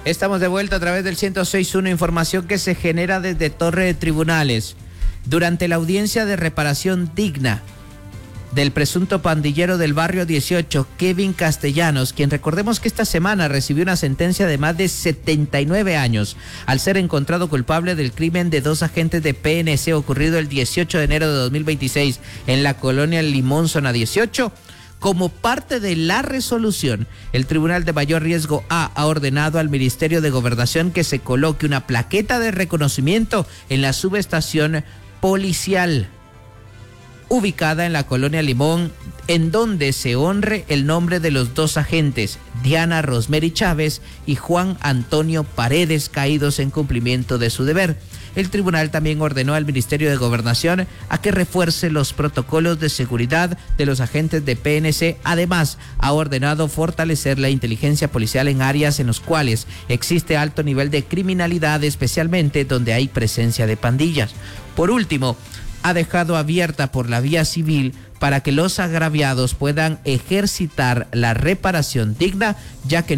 Estamos de vuelta a través del 106.1, información que se genera desde Torre de Tribunales. Durante la audiencia de reparación digna del presunto pandillero del barrio 18, Kevin Castellanos, quien recordemos que esta semana recibió una sentencia de más de 79 años al ser encontrado culpable del crimen de 2 agentes de PNC ocurrido el 18 de enero de 2026 en la colonia Limón, zona 18. Como parte de la resolución, el Tribunal de Mayor Riesgo A ha ordenado al Ministerio de Gobernación que se coloque una plaqueta de reconocimiento en la subestación policial ubicada en la colonia Limón, en donde se honre el nombre de los 2 agentes, Diana Rosemary Chávez y Juan Antonio Paredes, caídos en cumplimiento de su deber. El tribunal también ordenó al Ministerio de Gobernación a que refuerce los protocolos de seguridad de los agentes de PNC. Además, ha ordenado fortalecer la inteligencia policial en áreas en los cuales existe alto nivel de criminalidad, especialmente donde hay presencia de pandillas. Por último, ha dejado abierta por la vía civil para que los agraviados puedan ejercitar la reparación digna, ya que